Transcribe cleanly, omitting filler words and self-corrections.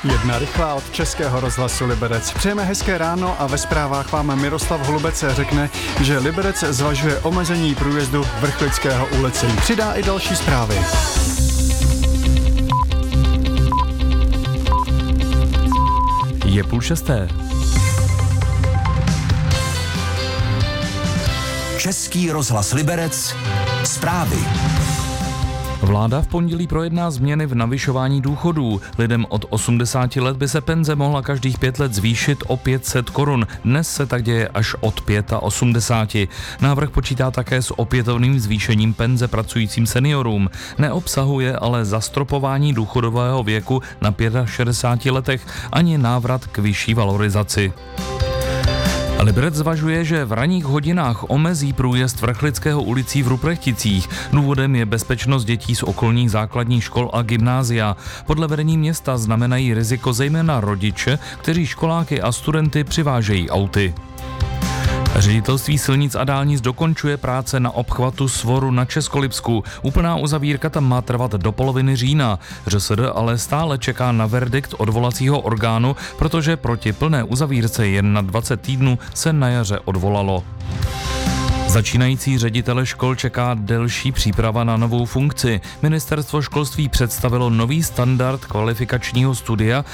Jedna rychlá od Českého rozhlasu Liberec. Přejeme hezké ráno a ve zprávách vám Miroslav Holubec řekne, že Liberec zvažuje omezení průjezdu Vrchlického ulicí. Přidá i další zprávy. Je 5:30. Český rozhlas Liberec. Zprávy. Vláda v pondělí projedná změny v navyšování důchodů. Lidem od 80 let by se penze mohla každých 5 let zvýšit o 500 korun. Dnes se tak děje až od 85. Návrh počítá také s opětovným zvýšením penze pracujícím seniorům. Neobsahuje ale zastropování důchodového věku na 65 letech ani návrat k vyšší valorizaci. Liberec zvažuje, že v ranních hodinách omezí průjezd Vrchlického ulicí v Ruprechticích. Důvodem je bezpečnost dětí z okolních základních škol a gymnázia. Podle vedení města znamenají riziko zejména rodiče, kteří školáky a studenty přivážejí auty. Ředitelství silnic a dálnic dokončuje práce na obchvatu Svoru na Českolipsku. Úplná uzavírka tam má trvat do poloviny října. ŘSD ale stále čeká na verdikt odvolacího orgánu, protože proti plné uzavírce jen na 20 týdnů se na jaře odvolalo. Začínající ředitele škol čeká delší příprava na novou funkci. Ministerstvo školství představilo nový standard kvalifikačního studia